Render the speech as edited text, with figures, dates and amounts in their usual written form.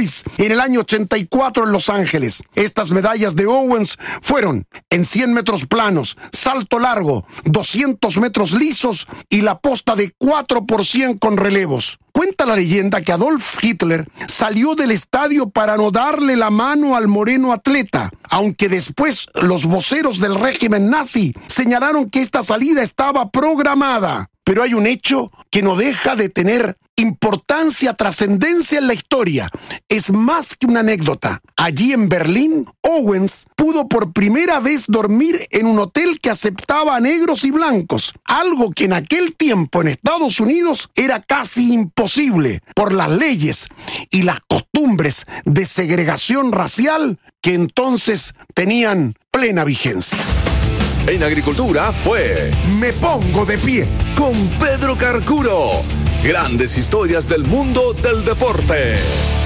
Lewis en el año 84 en Los Ángeles. Estas medallas de Owens fueron en 100 metros planos, salto largo, 200 metros lisos y la posta de 4% con relevos. Cuenta la leyenda que Adolf Hitler salió del estadio para no darle la mano al moreno atleta, aunque después los voceros del régimen nazi señalaron que esta salida estaba programada. Pero hay un hecho que no deja de tener importancia, trascendencia en la historia. Es más que una anécdota. Allí en Berlín, Owens pudo por primera vez dormir en un hotel que aceptaba a negros y blancos, algo que en aquel tiempo en Estados Unidos era casi imposible por las leyes y las costumbres de segregación racial que entonces tenían plena vigencia. En Agricultura fue Me pongo de pie con Pedro Carcuro. Grandes historias del mundo del deporte.